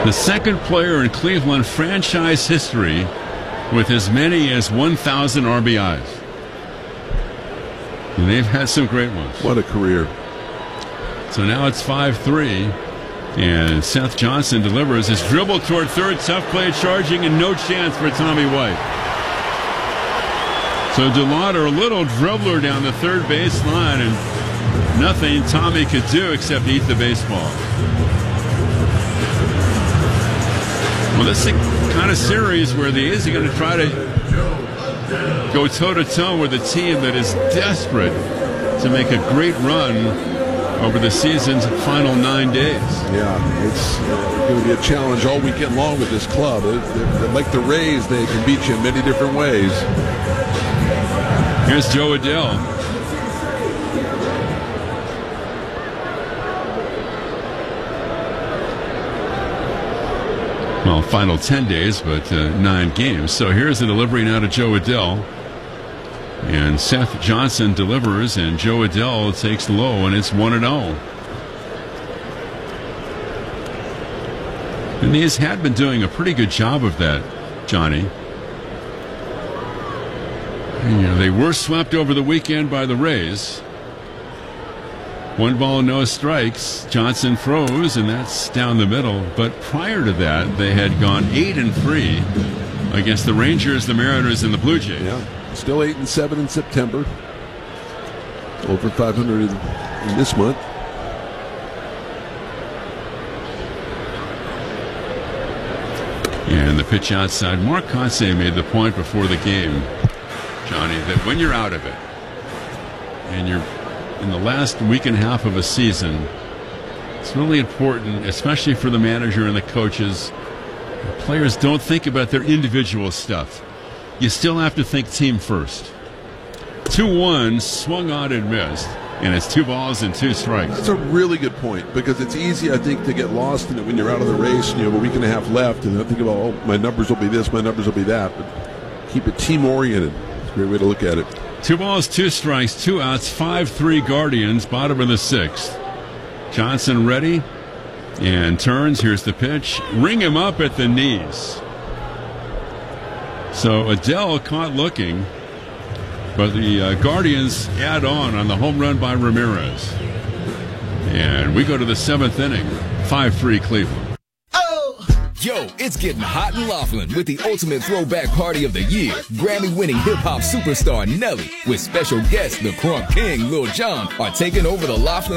The second player in Cleveland franchise history with as many as 1,000 RBIs. And they've had some great ones. What a career. So now it's 5-3. And Seth Johnson delivers his dribble toward third. Tough play charging and no chance for Tommy White. So DeLauder, a little dribbler down the third baseline, and nothing Tommy could do except eat the baseball. Well, this is the kind of series where the A's are going to try to go toe-to-toe with a team that is desperate to make a great run over the season's final 9 days. Yeah, it's going to be a challenge all weekend long with this club. They're like the Rays, they can beat you in many different ways. Here's Joe Adell. Well, final 10 days, but 9 games. So here's the delivery now to Joe Adell. And Seth Johnson delivers, and Joe Adell takes low, and it's 1-0. And these had been doing a pretty good job of that, Johnny. And, they were swept over the weekend by the Rays. 1 ball, no strikes. Johnson throws, and that's down the middle. But prior to that, they had gone 8-3 against the Rangers, the Mariners, and the Blue Jays. Yeah. Still 8-7 in September. Over 500 in this month. And the pitch outside. Mark Kotsay made the point before the game, Johnny, that when you're out of it and you're in the last week and a half of a season, it's really important, especially for the manager and the coaches. The players don't think about their individual stuff. You still have to think team first. 2-1, swung on and missed, and it's 2 balls and 2 strikes. That's a really good point, because it's easy, I think, to get lost in it when you're out of the race and you have a week and a half left, and think about, oh, my numbers will be this, my numbers will be that. But keep it team-oriented. It's a great way to look at it. 2 balls, 2 strikes, 2 outs, 5-3 Guardians, bottom of the 6th. Johnson ready and turns. Here's the pitch. Ring him up at the knees. So Adell caught looking, but the Guardians add on the home run by Ramirez. And we go to the 7th inning, 5-3 Cleveland. Yo, it's getting hot in Laughlin with the ultimate throwback party of the year. Grammy-winning hip-hop superstar Nelly with special guests the Crunk King, Lil Jon are taking over the Laughlin